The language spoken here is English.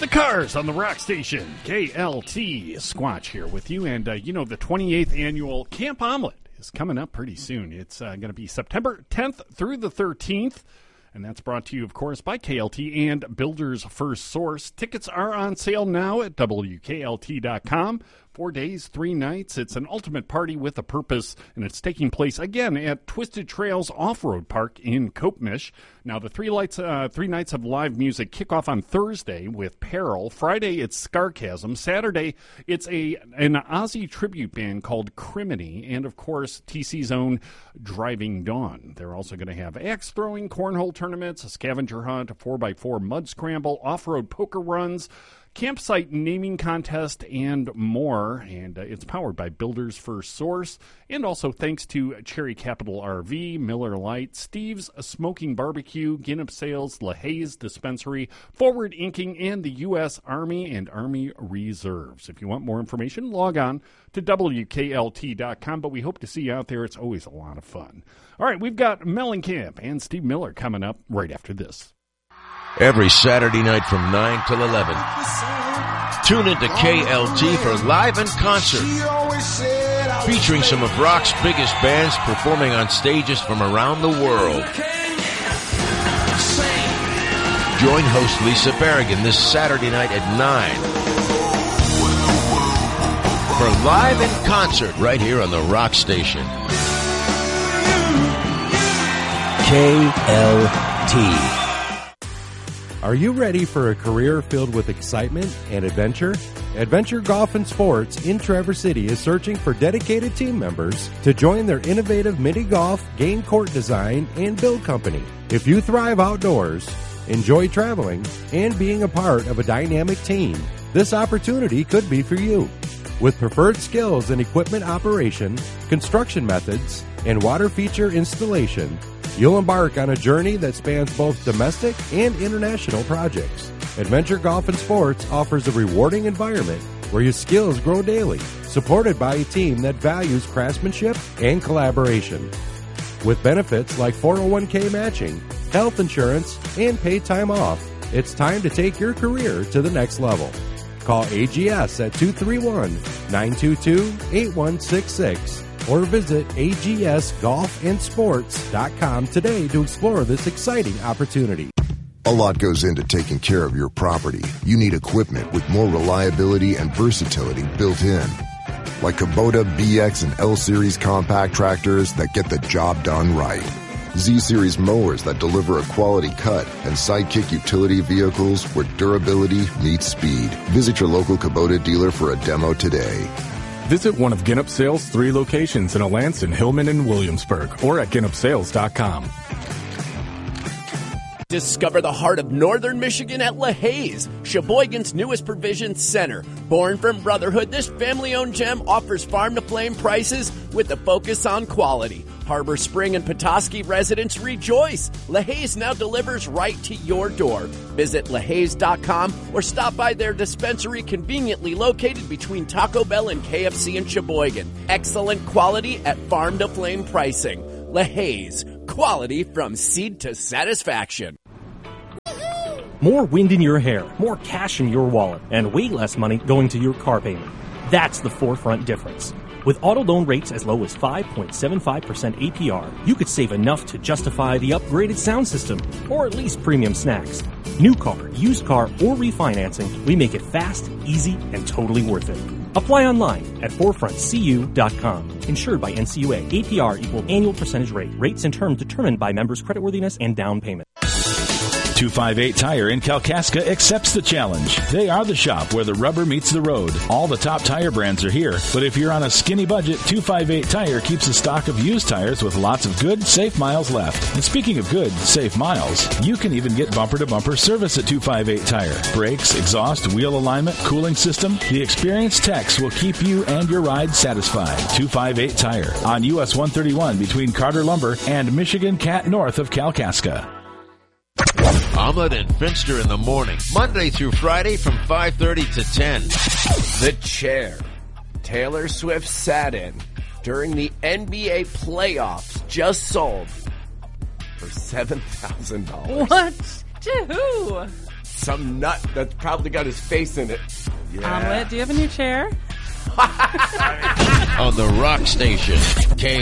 The Cars on the Rock Station, KLT. Squatch here with you. And, the 28th annual Camp Omelet is coming up pretty soon. It's going to be September 10th through the 13th. And that's brought to you, of course, by KLT and Builders First Source. Tickets are on sale now at WKLT.com. 4 days, 3 nights. It's an ultimate party with a purpose, and it's taking place, again, at Twisted Trails Off-Road Park in Kopmish. Now, the 3 nights of live music kick off on Thursday with Peril. Friday, it's Scarcasm. Saturday, it's an Aussie tribute band called Criminy, and, of course, TC's own Driving Dawn. They're also going to have axe throwing, cornhole tournaments, a scavenger hunt, a 4x4 mud scramble, off-road poker runs, campsite naming contest, and more. And it's powered by Builders First Source, and also thanks to Cherry Capital RV, Miller Lite, Steve's Smoking Barbecue, Ginnip Sales, LaHaye's Dispensary, Forward Inking, and the U.S. Army and Army Reserves. If you want more information, log on to WKLT.com, but we hope to see you out there. It's always a lot of fun. All right, we've got Mellencamp and Steve Miller coming up right after this. Every Saturday night from 9 till 11. Tune into KLT for Live in Concert, featuring some of rock's biggest bands performing on stages from around the world. Join host Lisa Berrigan this Saturday night at 9 for Live in Concert right here on the Rock Station. KLT. Are you ready for a career filled with excitement and adventure? Adventure Golf and Sports in Traverse City is searching for dedicated team members to join their innovative mini golf, game court design, and build company. If you thrive outdoors, enjoy traveling, and being a part of a dynamic team, this opportunity could be for you. With preferred skills in equipment operation, construction methods, and water feature installation, you'll embark on a journey that spans both domestic and international projects. Adventure Golf and Sports offers a rewarding environment where your skills grow daily, supported by a team that values craftsmanship and collaboration. With benefits like 401k matching, health insurance, and paid time off, it's time to take your career to the next level. Call AGS at 231-922-8166. or visit agsgolfandsports.com today to explore this exciting opportunity. A lot goes into taking care of your property. You need equipment with more reliability and versatility built in. Like Kubota BX and L-Series compact tractors that get the job done right. Z-Series mowers that deliver a quality cut, and Sidekick utility vehicles where durability meets speed. Visit your local Kubota dealer for a demo today. Visit one of Ginnip Sales' 3 locations in Alanson, Hillman, and Williamsburg, or at ginnipsales.com. Discover the heart of northern Michigan at LaHaye's, Sheboygan's newest provision center. Born from brotherhood, this family-owned gem offers farm-to-flame prices with a focus on quality. Harbor Spring and Petoskey residents rejoice. LaHaye's now delivers right to your door. Visit LaHaye's.com or stop by their dispensary conveniently located between Taco Bell and KFC in Sheboygan. Excellent quality at farm-to-flame pricing. LaHaye's, quality from seed to satisfaction. More wind in your hair, more cash in your wallet, and way less money going to your car payment. That's the Forefront difference. With auto loan rates as low as 5.75% APR, you could save enough to justify the upgraded sound system, or at least premium snacks. New car, used car, or refinancing, we make it fast, easy, and totally worth it. Apply online at forefrontcu.com. Insured by NCUA. APR equal annual percentage rate. Rates and terms determined by members' creditworthiness and down payment. 258 Tire in Kalkaska accepts the challenge. They are the shop where the rubber meets the road. All the top tire brands are here, but if you're on a skinny budget, 258 Tire keeps a stock of used tires with lots of good, safe miles left. And speaking of good, safe miles, you can even get bumper-to-bumper service at 258 Tire. Brakes, exhaust, wheel alignment, cooling system, the experienced techs will keep you and your ride satisfied. 258 Tire on US 131 between Carter Lumber and Michigan Cat north of Kalkaska. Omelet and Finster in the morning, Monday through Friday from 5:30 to 10. The Chair. Taylor Swift sat in during the NBA playoffs, just sold for $7,000. What? To who? some nut that's probably got his face in it. Omelet, do you have a new chair? On the Rock Station,